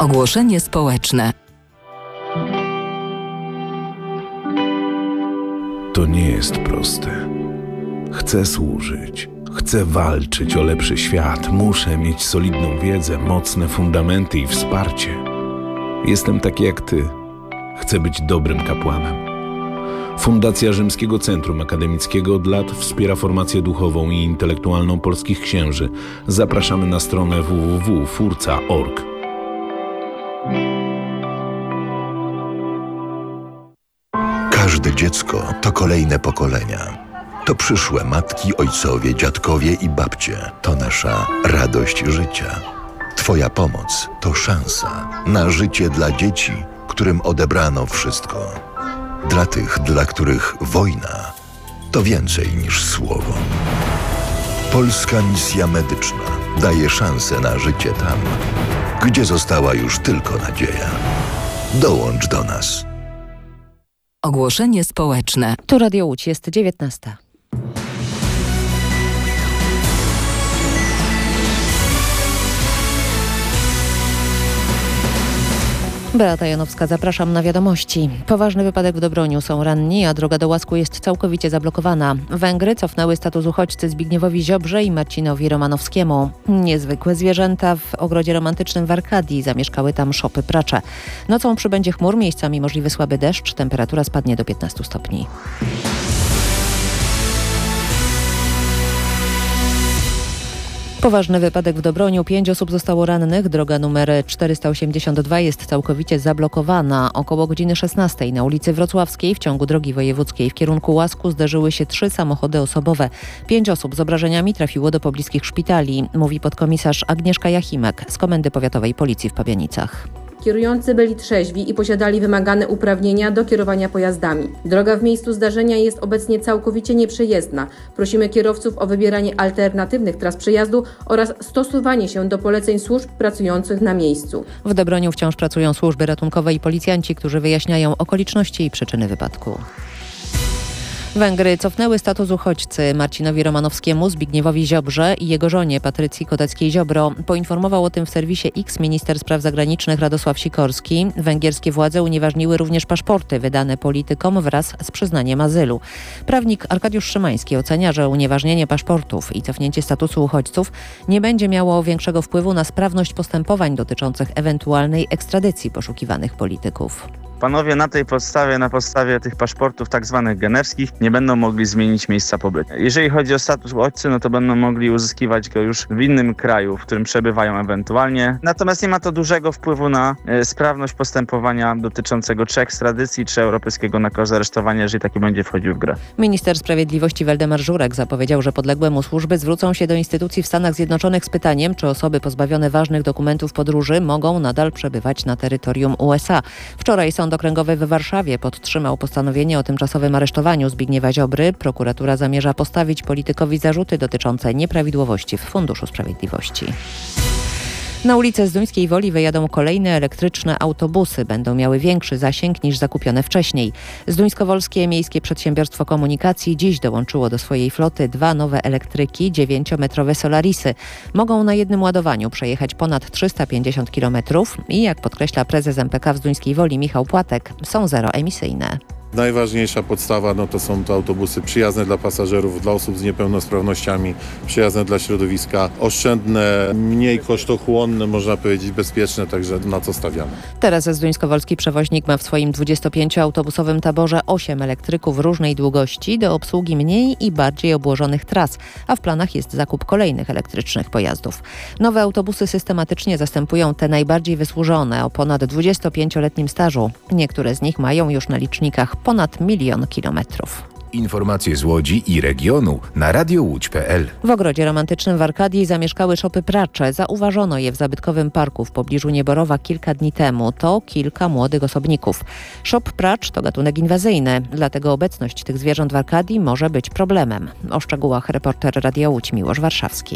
Ogłoszenie społeczne. To nie jest proste. Chcę służyć. Chcę walczyć o lepszy świat. Muszę mieć solidną wiedzę, mocne fundamenty i wsparcie. Jestem taki jak ty. Chcę być dobrym kapłanem. Fundacja Rzymskiego Centrum Akademickiego od lat wspiera formację duchową i intelektualną polskich księży. Zapraszamy na stronę www.furca.org. Każde dziecko to kolejne pokolenia. To przyszłe matki, ojcowie, dziadkowie i babcie. To nasza radość życia. Twoja pomoc to szansa na życie dla dzieci, którym odebrano wszystko. Dla tych, dla których wojna to więcej niż słowo. Polska Misja Medyczna daje szansę na życie tam, gdzie została już tylko nadzieja. Dołącz do nas. Ogłoszenie społeczne. Tu Radio Łódź, jest 19. Beata Janowska, zapraszam na wiadomości. Poważny wypadek w Dobroniu, są ranni, a droga do Łasku jest całkowicie zablokowana. Węgry cofnęły status uchodźcy Zbigniewowi Ziobrze i Marcinowi Romanowskiemu. Niezwykłe zwierzęta w ogrodzie romantycznym w Arkadii, zamieszkały tam szopy pracze. Nocą przybędzie chmur, miejscami możliwy słaby deszcz, temperatura spadnie do 15 stopni. Poważny wypadek w Dobroniu. 5 osób zostało rannych. Droga numer 482 jest całkowicie zablokowana. Około godziny 16 na ulicy Wrocławskiej w ciągu drogi wojewódzkiej w kierunku Łasku zderzyły się 3 samochody osobowe. 5 osób z obrażeniami trafiło do pobliskich szpitali, mówi podkomisarz Agnieszka Jachimek z Komendy Powiatowej Policji w Pabianicach. Kierujący byli trzeźwi i posiadali wymagane uprawnienia do kierowania pojazdami. Droga w miejscu zdarzenia jest obecnie całkowicie nieprzejezdna. Prosimy kierowców o wybieranie alternatywnych tras przejazdu oraz stosowanie się do poleceń służb pracujących na miejscu. W Dobroniu wciąż pracują służby ratunkowe i policjanci, którzy wyjaśniają okoliczności i przyczyny wypadku. Węgry cofnęły status uchodźcy Marcinowi Romanowskiemu, Zbigniewowi Ziobrze i jego żonie Patrycji Koteckiej-Ziobro. Poinformował o tym w serwisie X minister spraw zagranicznych Radosław Sikorski. Węgierskie władze unieważniły również paszporty wydane politykom wraz z przyznaniem azylu. Prawnik Arkadiusz Szymański ocenia, że unieważnienie paszportów i cofnięcie statusu uchodźców nie będzie miało większego wpływu na sprawność postępowań dotyczących ewentualnej ekstradycji poszukiwanych polityków. Panowie na podstawie tych paszportów tak zwanych genewskich nie będą mogli zmienić miejsca pobytu. Jeżeli chodzi o status uchodźcy, no to będą mogli uzyskiwać go już w innym kraju, w którym przebywają ewentualnie. Natomiast nie ma to dużego wpływu na sprawność postępowania dotyczącego czy ekstradycji, czy europejskiego nakazu aresztowania, jeżeli taki będzie wchodził w grę. Minister Sprawiedliwości Waldemar Żurek zapowiedział, że podległe mu służby zwrócą się do instytucji w Stanach Zjednoczonych z pytaniem, czy osoby pozbawione ważnych dokumentów podróży mogą nadal przebywać na terytorium USA. Wczoraj Sąd Okręgowy w Warszawie podtrzymał postanowienie o tymczasowym aresztowaniu Zbigniewa Ziobry. Prokuratura zamierza postawić politykowi zarzuty dotyczące nieprawidłowości w Funduszu Sprawiedliwości. Na ulicę Zduńskiej Woli wyjadą kolejne elektryczne autobusy. Będą miały większy zasięg niż zakupione wcześniej. Zduńskowolskie Miejskie Przedsiębiorstwo Komunikacji dziś dołączyło do swojej floty 2 nowe elektryki, 9-metrowe Solarisy. Mogą na jednym ładowaniu przejechać ponad 350 km i jak podkreśla prezes MPK w Zduńskiej Woli Michał Płatek, są zeroemisyjne. Najważniejsza podstawa to są to autobusy przyjazne dla pasażerów, dla osób z niepełnosprawnościami, przyjazne dla środowiska, oszczędne, mniej kosztochłonne, można powiedzieć bezpieczne, także na co stawiamy. Teraz zduńskowolski przewoźnik ma w swoim 25-autobusowym taborze 8 elektryków różnej długości do obsługi mniej i bardziej obłożonych tras, a w planach jest zakup kolejnych elektrycznych pojazdów. Nowe autobusy systematycznie zastępują te najbardziej wysłużone o ponad 25-letnim stażu. Niektóre z nich mają już na licznikach ponad 1 000 000 kilometrów. Informacje z Łodzi i regionu na radiołódź.pl. W ogrodzie romantycznym w Arkadii zamieszkały szopy pracze. Zauważono je w zabytkowym parku w pobliżu Nieborowa kilka dni temu. To kilka młodych osobników. Szop pracz to gatunek inwazyjny, dlatego obecność tych zwierząt w Arkadii może być problemem. O szczegółach reporter Radia Łódź Miłosz Warszawski.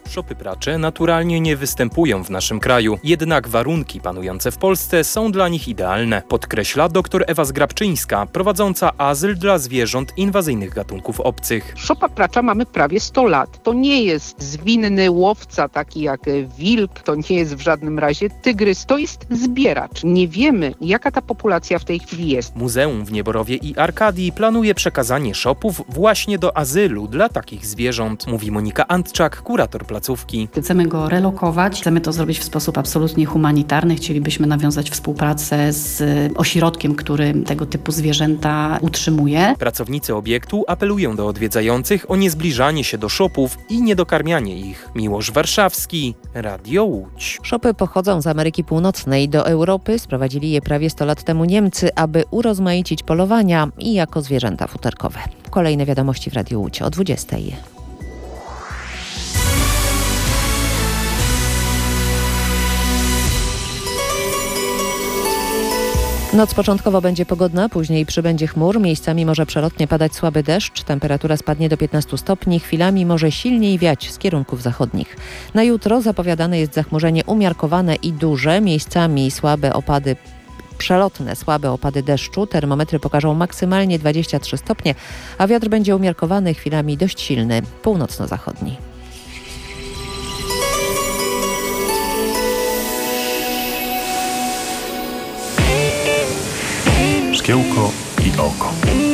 Szopy pracze naturalnie nie występują w naszym kraju, jednak warunki panujące w Polsce są dla nich idealne, podkreśla dr Ewa Zgrabczyńska, prowadząca azyl dla zwierząt inwazyjnych gatunków obcych. Szopa pracza mamy prawie 100 lat. To nie jest zwinny łowca taki jak wilk, to nie jest w żadnym razie tygrys, to jest zbieracz. Nie wiemy, jaka ta populacja w tej chwili jest. Muzeum w Nieborowie i Arkadii planuje przekazanie szopów właśnie do azylu dla takich zwierząt, mówi Monika Antczak, kurator placówki. Chcemy go relokować, chcemy to zrobić w sposób absolutnie humanitarny. Chcielibyśmy nawiązać współpracę z ośrodkiem, który tego typu zwierzęta utrzymuje. Pracownicy obiektu apelują do odwiedzających o niezbliżanie się do szopów i niedokarmianie ich. Miłosz Warszawski, Radio Łódź. Szopy pochodzą z Ameryki Północnej. Do Europy sprowadzili je prawie 100 lat temu Niemcy, aby urozmaicić polowania i jako zwierzęta futerkowe. Kolejne wiadomości w Radiu Łódź o 20:00. Noc początkowo będzie pogodna, później przybędzie chmur, miejscami może przelotnie padać słaby deszcz, temperatura spadnie do 15 stopni, chwilami może silniej wiać z kierunków zachodnich. Na jutro zapowiadane jest zachmurzenie umiarkowane i duże, miejscami słabe opady deszczu. Termometry pokażą maksymalnie 23 stopnie, a wiatr będzie umiarkowany, chwilami dość silny, północno-zachodni. Szkiełko i oko.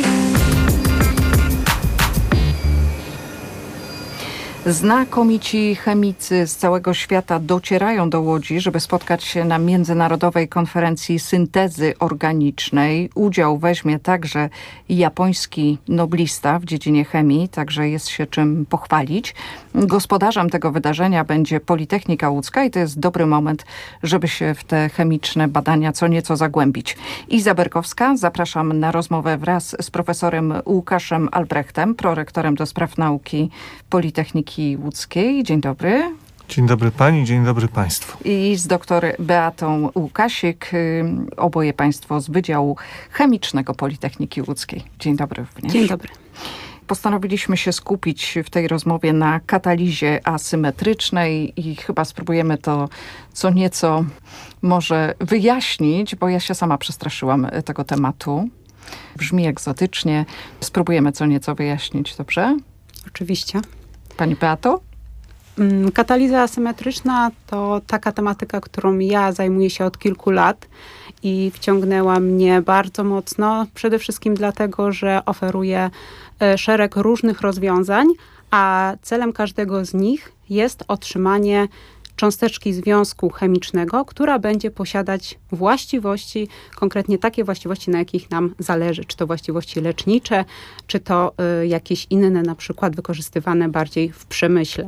Znakomici chemicy z całego świata docierają do Łodzi, żeby spotkać się na Międzynarodowej Konferencji Syntezy Organicznej. Udział weźmie także japoński noblista w dziedzinie chemii, także jest się czym pochwalić. Gospodarzem tego wydarzenia będzie Politechnika Łódzka i to jest dobry moment, żeby się w te chemiczne badania co nieco zagłębić. Iza Berkowska, zapraszam na rozmowę wraz z profesorem Łukaszem Albrechtem, prorektorem do spraw nauki Politechniki Łódzkiej. Dzień dobry. Dzień dobry pani, dzień dobry państwu. I z doktor Beatą Łukasik, oboje państwo z Wydziału Chemicznego Politechniki Łódzkiej. Dzień dobry również. Dzień dobry. Postanowiliśmy się skupić w tej rozmowie na katalizie asymetrycznej i chyba spróbujemy to co nieco może wyjaśnić, bo ja się sama przestraszyłam tego tematu. Brzmi egzotycznie. Spróbujemy co nieco wyjaśnić, dobrze? Oczywiście. Pani Beato? Kataliza asymetryczna to taka tematyka, którą ja zajmuję się od kilku lat i wciągnęła mnie bardzo mocno. Przede wszystkim dlatego, że oferuje szereg różnych rozwiązań, a celem każdego z nich jest otrzymanie cząsteczki związku chemicznego, która będzie posiadać właściwości, konkretnie takie właściwości, na jakich nam zależy. Czy to właściwości lecznicze, czy to jakieś inne, na przykład wykorzystywane bardziej w przemyśle.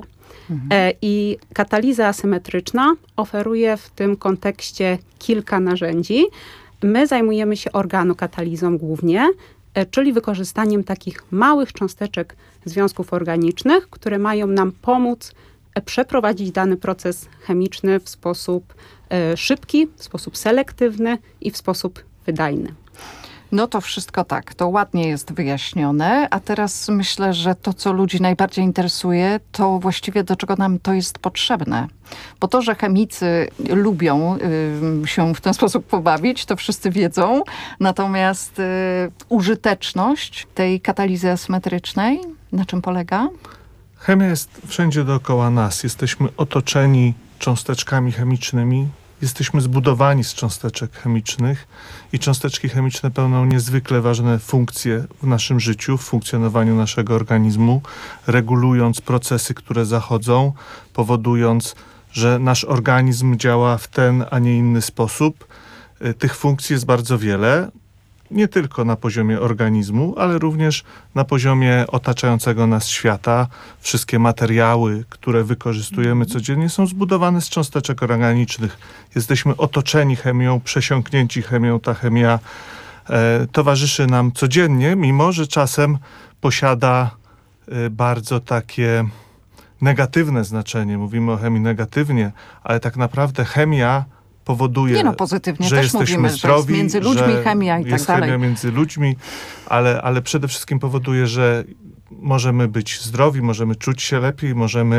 I kataliza asymetryczna oferuje w tym kontekście kilka narzędzi. My zajmujemy się organokatalizą głównie, czyli wykorzystaniem takich małych cząsteczek związków organicznych, które mają nam pomóc przeprowadzić dany proces chemiczny w sposób szybki, w sposób selektywny i w sposób wydajny. No to wszystko tak, to ładnie jest wyjaśnione, a teraz myślę, że to, co ludzi najbardziej interesuje, to właściwie do czego nam to jest potrzebne. Bo to, że chemicy lubią się w ten sposób pobawić, to wszyscy wiedzą, natomiast użyteczność tej katalizy asymetrycznej, na czym polega? Chemia jest wszędzie dookoła nas. Jesteśmy otoczeni cząsteczkami chemicznymi. Jesteśmy zbudowani z cząsteczek chemicznych i cząsteczki chemiczne pełnią niezwykle ważne funkcje w naszym życiu, w funkcjonowaniu naszego organizmu, regulując procesy, które zachodzą, powodując, że nasz organizm działa w ten, a nie inny sposób. Tych funkcji jest bardzo wiele. Nie tylko na poziomie organizmu, ale również na poziomie otaczającego nas świata. Wszystkie materiały, które wykorzystujemy codziennie, są zbudowane z cząsteczek organicznych. Jesteśmy otoczeni chemią, przesiąknięci chemią. Ta chemia towarzyszy nam codziennie, mimo że czasem posiada bardzo takie negatywne znaczenie. Mówimy o chemii negatywnie, ale tak naprawdę chemia powoduje, pozytywnie że też jesteśmy mówimy, zdrowi, że jest między ludźmi chemia i tak jest dalej. chemia między ludźmi, ale przede wszystkim powoduje, że możemy być zdrowi, możemy czuć się lepiej, możemy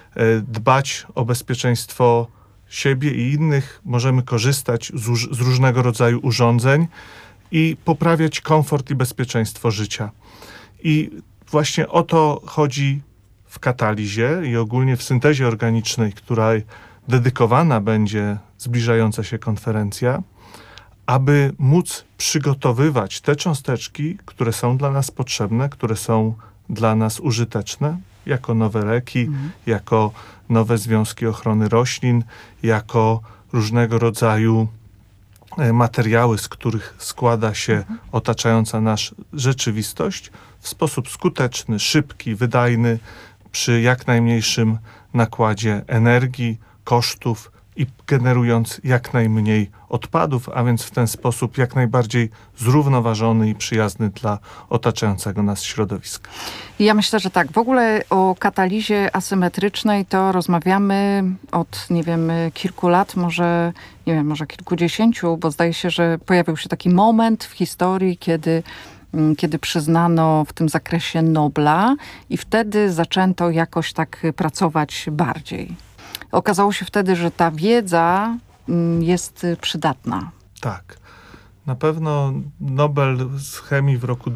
dbać o bezpieczeństwo siebie i innych, możemy korzystać z różnego rodzaju urządzeń i poprawiać komfort i bezpieczeństwo życia. I właśnie o to chodzi w katalizie i ogólnie w syntezie organicznej, której dedykowana będzie zbliżająca się konferencja, aby móc przygotowywać te cząsteczki, które są dla nas potrzebne, które są dla nas użyteczne, jako nowe leki, jako nowe związki ochrony roślin, jako różnego rodzaju materiały, z których składa się otaczająca nas rzeczywistość w sposób skuteczny, szybki, wydajny, przy jak najmniejszym nakładzie energii, kosztów i generując jak najmniej odpadów, a więc w ten sposób jak najbardziej zrównoważony i przyjazny dla otaczającego nas środowiska. Ja myślę, że tak. W ogóle o katalizie asymetrycznej to rozmawiamy od, kilku lat, może kilkudziesięciu, bo zdaje się, że pojawił się taki moment w historii, kiedy przyznano w tym zakresie Nobla i wtedy zaczęto jakoś tak pracować bardziej. Okazało się wtedy, że ta wiedza jest przydatna. Tak. Na pewno Nobel z chemii w roku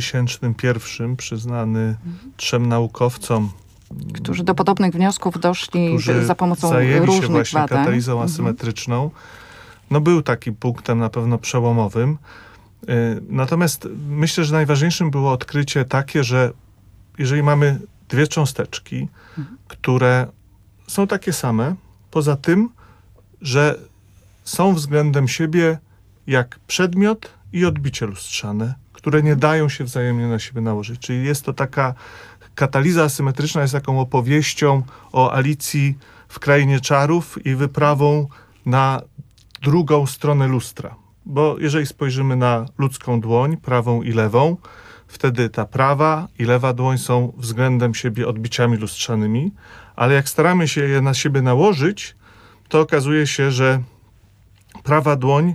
2001 przyznany 3 naukowcom, którzy do podobnych wniosków doszli za pomocą zajęli różnych się właśnie badań. katalizą asymetryczną. Był taki punktem na pewno przełomowym. Natomiast myślę, że najważniejszym było odkrycie takie, że jeżeli mamy 2 cząsteczki, które są takie same, poza tym, że są względem siebie jak przedmiot i odbicie lustrzane, które nie dają się wzajemnie na siebie nałożyć. Czyli jest to taka kataliza asymetryczna, jest taką opowieścią o Alicji w Krainie Czarów i wyprawą na drugą stronę lustra. Bo jeżeli spojrzymy na ludzką dłoń, prawą i lewą, wtedy ta prawa i lewa dłoń są względem siebie odbiciami lustrzanymi, ale jak staramy się je na siebie nałożyć, to okazuje się, że prawa dłoń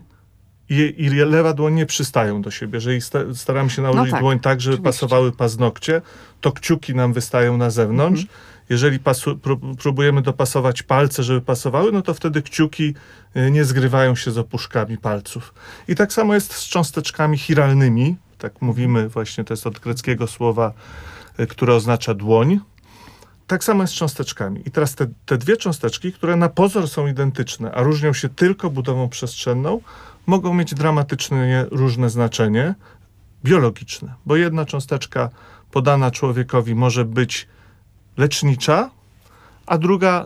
i lewa dłoń nie przystają do siebie. Jeżeli staramy się nałożyć dłoń tak, żeby pasowały paznokcie, to kciuki nam wystają na zewnątrz. Jeżeli próbujemy dopasować palce, żeby pasowały, no to wtedy kciuki nie zgrywają się z opuszkami palców. I tak samo jest z cząsteczkami chiralnymi. Tak mówimy właśnie, to jest od greckiego słowa, które oznacza dłoń. Tak samo jest z cząsteczkami. I teraz te 2 cząsteczki, które na pozór są identyczne, a różnią się tylko budową przestrzenną, mogą mieć dramatycznie różne znaczenie biologiczne. Bo jedna cząsteczka podana człowiekowi może być lecznicza, a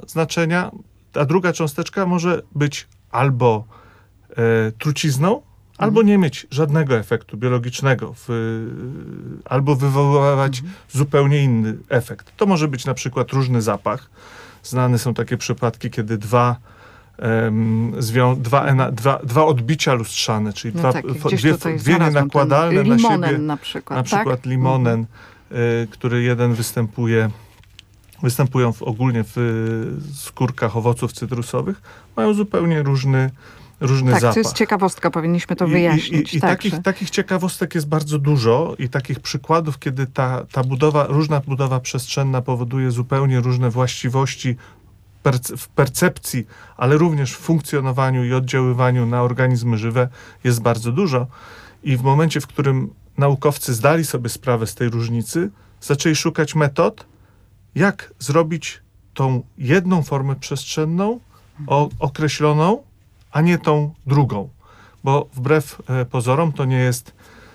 druga cząsteczka może być albo trucizną, albo nie mieć żadnego efektu biologicznego, albo wywoływać zupełnie inny efekt. To może być na przykład różny zapach. Znane są takie przypadki, kiedy dwa odbicia lustrzane, czyli dwie nienakładalne na siebie, na przykład limonen, który jeden występują ogólnie w skórkach owoców cytrusowych, mają zupełnie różny zapach. To jest ciekawostka, powinniśmy to wyjaśnić. Takich ciekawostek jest bardzo dużo i takich przykładów, kiedy ta różna budowa przestrzenna powoduje zupełnie różne właściwości w percepcji, ale również w funkcjonowaniu i oddziaływaniu na organizmy żywe jest bardzo dużo. I w momencie, w którym naukowcy zdali sobie sprawę z tej różnicy, zaczęli szukać metod, jak zrobić tą jedną formę przestrzenną określoną, a nie tą drugą. Bo wbrew pozorom to nie jest